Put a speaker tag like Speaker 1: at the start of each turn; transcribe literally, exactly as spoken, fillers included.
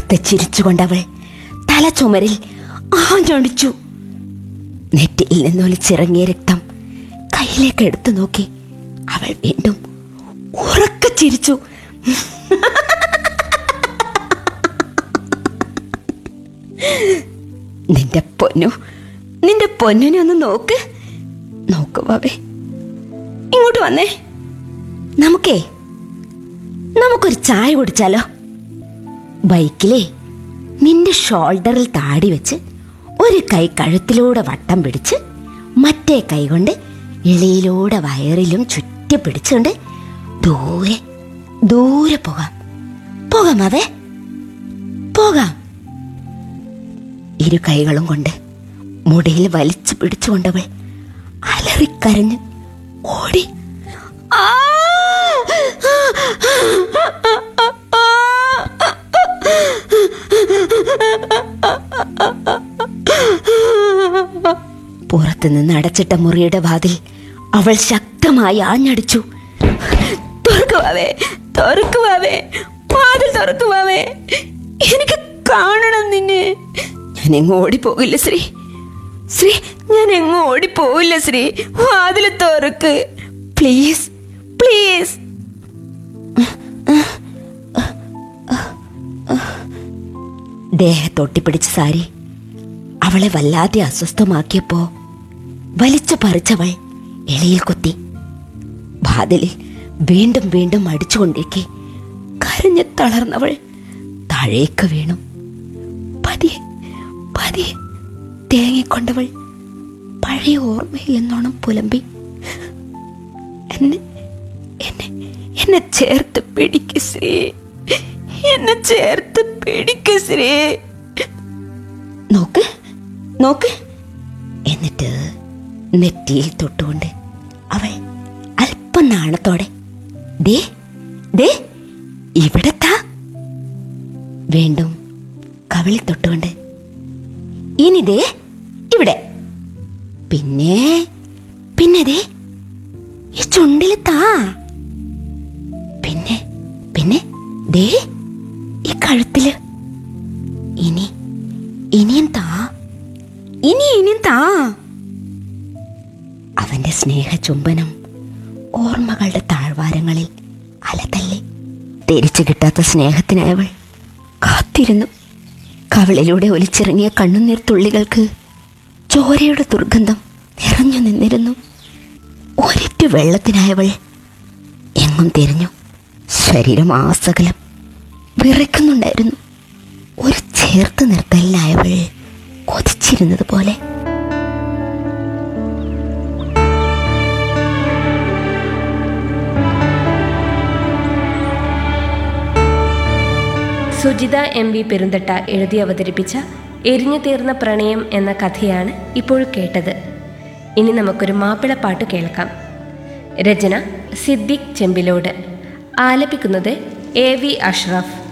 Speaker 1: ഉറക്കെ ചിരിച്ചുകൊണ്ടവൾ തല ചുമരിൽ ആഞ്ഞടിച്ചു. നെറ്റിയിൽ നിന്നൊലിച്ചിറങ്ങിയ രക്തം കയ്യിലേക്ക് എടുത്തു നോക്കി അവൾ വീണ്ടും ഉറക്കെ ചിരിച്ചു. നിന്റെ പൊന്നു നിന്റെ പൊന്നിനെ ഒന്ന് നോക്ക് നോക്ക് ബാബേ, ഇങ്ങോട്ട് വന്നേ. നമുക്കേ നമുക്കൊരു ചായ കുടിച്ചാലോ? ബൈക്കിലേ നിന്റെ ഷോൾഡറിൽ താടി വെച്ച് ഒരു കൈ കഴുത്തിലൂടെ വട്ടം പിടിച്ച് മറ്റേ കൈ കൊണ്ട് ഇളയിലൂടെ വയറിലും ചുറ്റി പിടിച്ചുകൊണ്ട് ദൂരെ ദൂരെ പോകാം. പോകാം അതെ പോകാം. ഇരു കൈകളും കൊണ്ട് മുടിയിൽ വലിച്ചു പിടിച്ചുകൊണ്ടവൾ അലറിക്കരഞ്ഞ് ഓടി. പുറത്തുനിന്ന് അടച്ചിട്ട മുറിയുടെ വാതിൽ അവൾ ശക്തമായി ആഞ്ഞടിച്ചു. തുറക്കുവാവേ തുറക്കുവാവേ വാതിൽ തുറക്കുവാവേ, എനിക്ക് കാണണം നിന്നെ. ഞാൻ എങ്ങും ഓടിപ്പോകില്ല ശ്രീ ശ്രീ ഞാൻ എങ്ങും ഓടിപ്പോവില്ല ശ്രീ. വാതിൽ തുറക്ക് പ്ലീസ് പ്ലീസ്. ദേഹത്തൊട്ടിപ്പിടിച്ച സാരി അവളെ വല്ലാതെ അസ്വസ്ഥമാക്കിയപ്പോ വലിച്ചു പറിച്ചവൾ എളിയിൽ കുത്തി. വാതിലിൽ വീണ്ടും വീണ്ടും അടിച്ചുകൊണ്ടിരിക്കെ കരഞ്ഞു തളർന്നവൾ താഴേക്ക് വീണു. പതിയെ പതിയെ തേങ്ങിക്കൊണ്ടവൾ പഴയ ഓർമ്മയിൽ എന്നോണം പുലമ്പി. എന്നെ എന്നെ എന്നെ ചേർത്ത് പിടിക്ക് ശ്രീ, എന്നെ ചേർത്ത് പിടിക്ക് ശ്രീ. നോക്ക് നോക്ക്. എന്നിട്ട് നെറ്റിയിൽ തൊട്ടുകൊണ്ട് അവൾ അല്പം നാണത്തോടെ ദേ ദേ ഇവിടത്താ. വീണ്ടും കവിളിൽ തൊട്ടുകൊണ്ട് ഇനി ദേ ഇവിടെ. പിന്നെ പിന്നെ ദേ ഈ ചുണ്ടില് താ. പിന്നെ പിന്നെ ദേ ഈ കഴുത്തില്. ഇനി ഇനിയും താ, ഇനി ഇനിയും താ. അവന്റെ സ്നേഹ ചുംബനം ഓർമ്മകളുടെ താഴ്വാരങ്ങളിൽ അലതല്ലി. തിരിച്ചു കിട്ടാത്ത സ്നേഹത്തിനായവൾ കാത്തിരുന്നു. കവിളിലൂടെ ഒലിച്ചിറങ്ങിയ കണ്ണുനീർ തുള്ളികൾക്ക് ചോരയുടെ ദുർഗന്ധം നിറഞ്ഞു നിന്നിരുന്നു. ഒരിറ്റു വെള്ളത്തിനായവൾ എങ്ങും തിരിഞ്ഞു. ശരീരം ആസകലം വിറയ്ക്കുന്നുണ്ടായിരുന്നു. ഒരു ചേർത്ത് നിർത്തലിനായവൾ കൊതിച്ചിരുന്നത് പോലെ.
Speaker 2: സുജിത എം വി പെരുന്തട്ട എഴുതി അവതരിപ്പിച്ച എരിഞ്ഞു തീർന്ന പ്രണയം എന്ന കഥയാണ് ഇപ്പോൾ കേട്ടത്. ഇനി നമുക്കൊരു മാപ്പിളപ്പാട്ട് കേൾക്കാം. രചന സിദ്ദിഖ് ചെമ്പിലോട്, ആലപിക്കുന്നത് എ വി അഷ്റഫ്.